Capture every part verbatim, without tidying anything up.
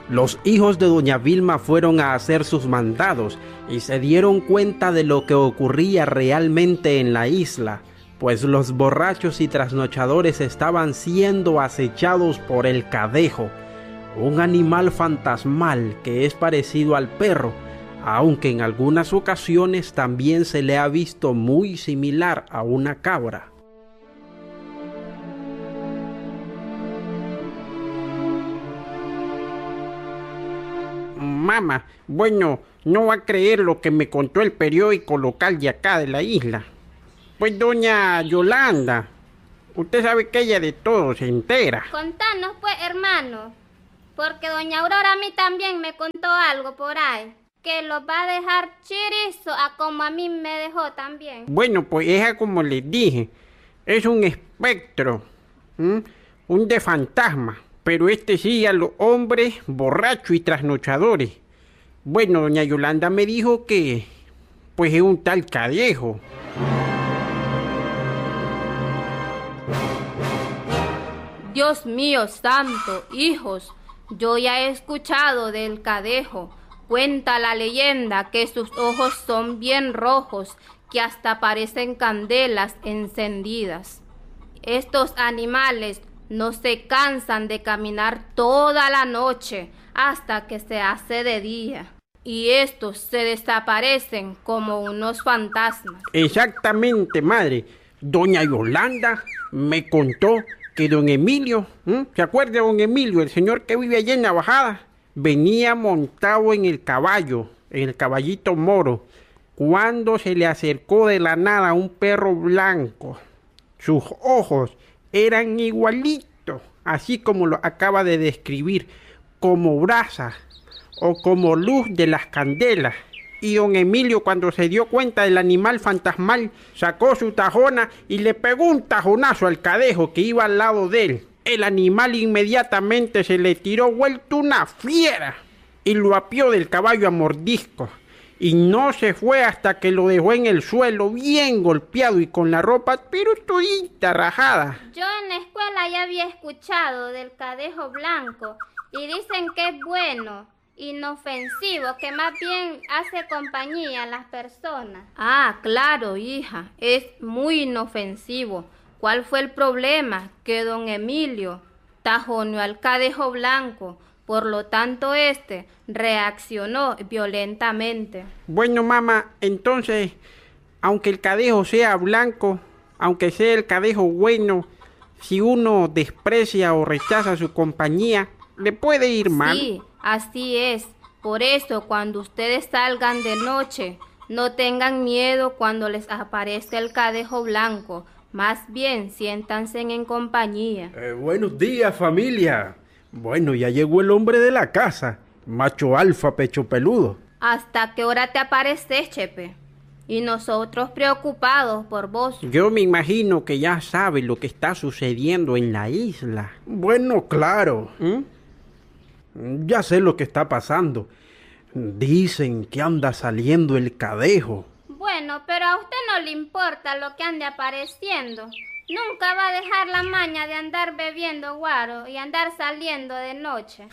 Los hijos de doña Vilma fueron a hacer sus mandados y se dieron cuenta de lo que ocurría realmente en la isla, pues los borrachos y trasnochadores estaban siendo acechados por el cadejo, un animal fantasmal que es parecido al perro, aunque en algunas ocasiones también se le ha visto muy similar a una cabra. Mamá, bueno, no va a creer lo que me contó el periódico local de acá de la isla. Pues doña Yolanda, usted sabe que ella de todo se entera. Contanos pues, hermano, porque doña Aurora a mí también me contó algo por ahí, que los va a dejar chirizo a como a mí me dejó también. Bueno, pues ella, como les dije, es un espectro, ¿m? un de fantasma, pero este sí a los hombres borrachos y trasnochadores. Bueno, doña Yolanda me dijo que, pues es un tal Cadejo. Dios mío santo, hijos, yo ya he escuchado del Cadejo. Cuenta la leyenda que sus ojos son bien rojos, que hasta parecen candelas encendidas. Estos animales no se cansan de caminar toda la noche hasta que se hace de día. Y estos se desaparecen como unos fantasmas. Exactamente, madre. Doña Yolanda me contó que don Emilio, ¿eh? ¿se acuerda de don Emilio, el señor que vive allá en la bajada? Venía montado en el caballo, en el caballito moro, cuando se le acercó de la nada un perro blanco. Sus ojos eran igualitos, así como lo acaba de describir, como brasas o como luz de las candelas. Y don Emilio, cuando se dio cuenta del animal fantasmal, sacó su tajona y le pegó un tajonazo al Cadejo que iba al lado de él. El animal inmediatamente se le tiró vuelto una fiera y lo apió del caballo a mordiscos. Y no se fue hasta que lo dejó en el suelo bien golpeado y con la ropa pero todita rajada. Yo en la escuela ya había escuchado del Cadejo blanco y dicen que es bueno, inofensivo, que más bien hace compañía a las personas. Ah, claro, hija, es muy inofensivo. ¿Cuál fue el problema? Que don Emilio tajoneó al Cadejo blanco, por lo tanto este reaccionó violentamente. Bueno, mamá, entonces, aunque el Cadejo sea blanco, aunque sea el Cadejo bueno, si uno desprecia o rechaza su compañía, le puede ir mal. Sí, así es. Por eso, cuando ustedes salgan de noche, no tengan miedo cuando les aparezca el Cadejo blanco. Más bien, siéntanse en compañía. Eh, buenos días, familia. Bueno, ya llegó el hombre de la casa, macho alfa, pecho peludo. ¿Hasta qué hora te apareces, Chepe? Y nosotros preocupados por vos. Yo me imagino que ya sabe lo que está sucediendo en la isla. Bueno, claro. ¿Mm? Ya sé lo que está pasando. Dicen que anda saliendo el Cadejo. Bueno, pero a usted no le importa lo que ande apareciendo. Nunca va a dejar la maña de andar bebiendo guaro y andar saliendo de noche.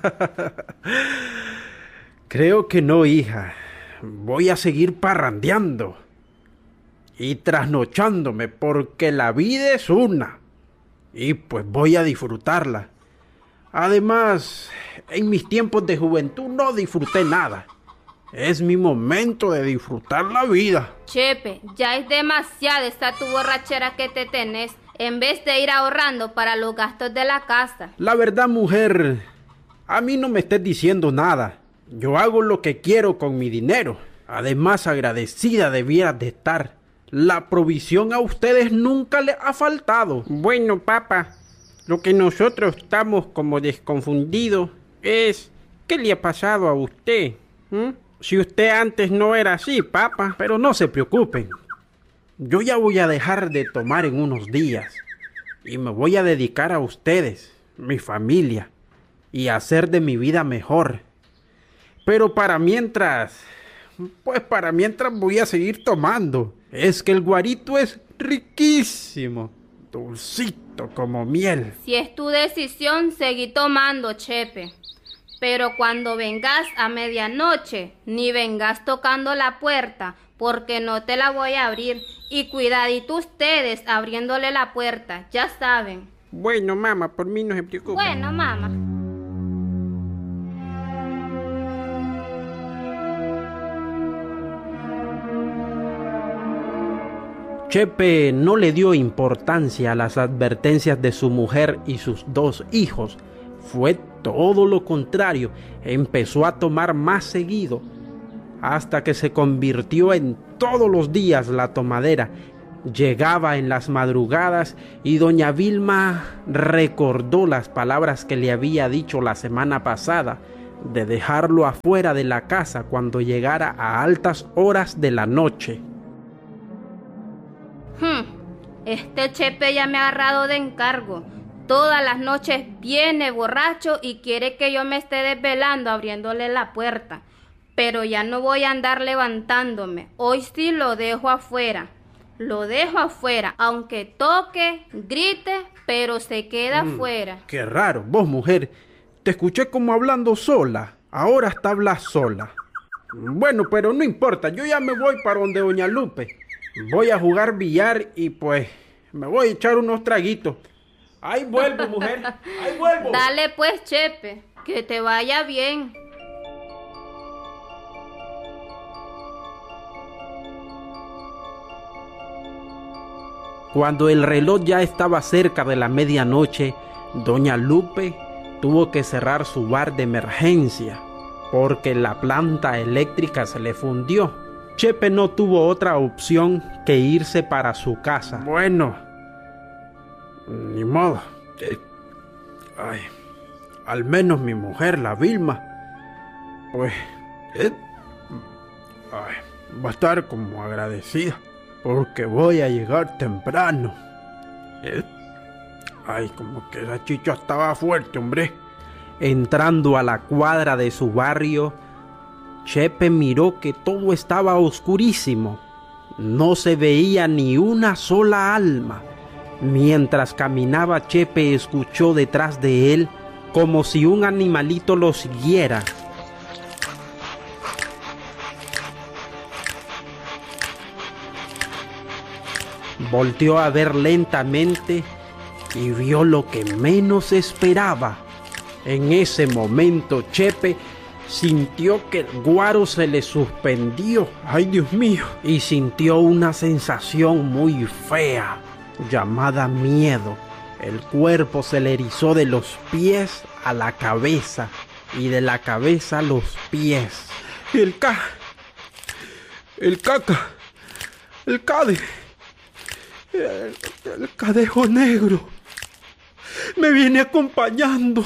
Creo que no, hija. Voy a seguir parrandeando y trasnochándome porque la vida es una y pues voy a disfrutarla. Además, en mis tiempos de juventud no disfruté nada. Es mi momento de disfrutar la vida. Chepe, ya es demasiada esta tu borrachera que te tenés, en vez de ir ahorrando para los gastos de la casa. La verdad, mujer, a mí no me estés diciendo nada. Yo hago lo que quiero con mi dinero. Además, agradecida debieras de estar. La provisión a ustedes nunca les ha faltado. Bueno, papá, lo que nosotros estamos como desconfundidos es ¿qué le ha pasado a usted? ¿Mm? Si usted antes no era así, papá. Pero no se preocupen. Yo ya voy a dejar de tomar en unos días y me voy a dedicar a ustedes, mi familia, y a hacer de mi vida mejor. Pero para mientras, pues para mientras voy a seguir tomando. Es que el guarito es riquísimo, dulcito como miel. Si es tu decisión, seguí tomando, Chepe. Pero cuando vengas a medianoche, ni vengas tocando la puerta, porque no te la voy a abrir. Y cuidadito ustedes abriéndole la puerta, ya saben. Bueno, mamá, por mí no se preocupe. Bueno, mamá. Chepe no le dio importancia a las advertencias de su mujer y sus dos hijos. Fue todo lo contrario, empezó a tomar más seguido, hasta que se convirtió en todos los días la tomadera. Llegaba en las madrugadas y doña Vilma recordó las palabras que le había dicho la semana pasada, de dejarlo afuera de la casa cuando llegara a altas horas de la noche. Hmm, este Chepe ya me ha agarrado de encargo. Todas las noches viene borracho y quiere que yo me esté desvelando abriéndole la puerta. Pero ya no voy a andar levantándome. Hoy sí lo dejo afuera. Lo dejo afuera, aunque toque, grite, pero se queda Mm, afuera. Qué raro, vos mujer, te escuché como hablando sola, ahora hasta hablas sola. Bueno, pero no importa, yo ya me voy para donde doña Lupe. Voy a jugar billar y pues me voy a echar unos traguitos. Ahí vuelvo, mujer, ahí vuelvo. Dale pues, Chepe, que te vaya bien. Cuando el reloj ya estaba cerca de la medianoche, doña Lupe tuvo que cerrar su bar de emergencia porque la planta eléctrica se le fundió. Chepe no tuvo otra opción que irse para su casa. Bueno, ni modo. Eh, Ay, al menos mi mujer, la Vilma, pues, eh, ay, va a estar como agradecida porque voy a llegar temprano. Eh, Ay, como que esa chicha estaba fuerte, hombre. Entrando a la cuadra de su barrio, Chepe miró que todo estaba oscurísimo. No se veía ni una sola alma. Mientras caminaba, Chepe escuchó detrás de él como si un animalito lo siguiera. Volteó a ver lentamente y vio lo que menos esperaba. En ese momento, Chepe sintió que el guaro se le suspendió. ¡Ay, Dios mío! Y sintió una sensación muy fea, llamada miedo. El cuerpo se le erizó de los pies a la cabeza y de la cabeza a los pies. El ca... El caca... El cade... El, el cadejo negro... Me viene acompañando.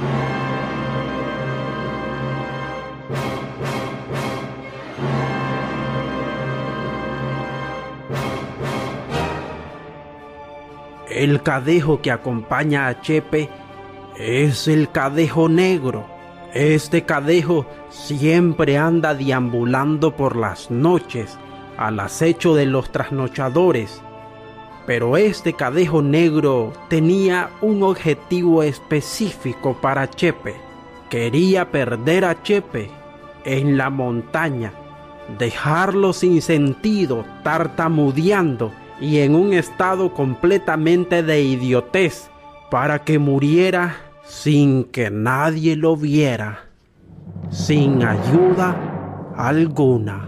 El cadejo que acompaña a Chepe es el cadejo negro. Este cadejo siempre anda deambulando por las noches al acecho de los trasnochadores. Pero este cadejo negro tenía un objetivo específico para Chepe. Quería perder a Chepe en la montaña, dejarlo sin sentido, tartamudeando y en un estado completamente de idiotez, para que muriera sin que nadie lo viera, sin ayuda alguna.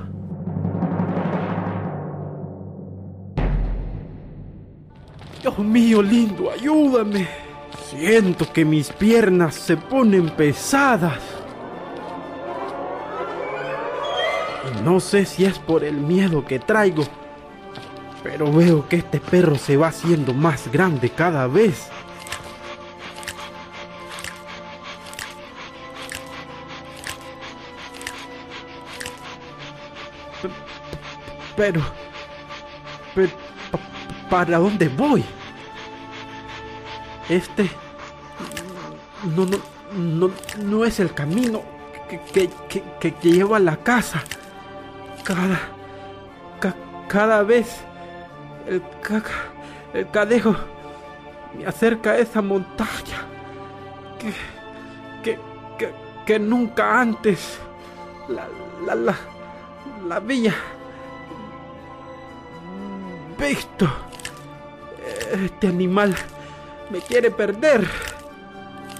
Dios mío lindo, ayúdame. Siento que mis piernas se ponen pesadas. Y no sé si es por el miedo que traigo, pero veo que este perro se va haciendo más grande cada vez. Pero... pero ¿para dónde voy? Este... No, no, no, no es el camino que, que, que, que, que lleva a la casa. Cada... Ca, cada vez... El, ca, el cadejo me acerca a esa montaña. ¿Qué, qué, qué, que nunca antes la, la, la, la había visto. Este animal me quiere perder.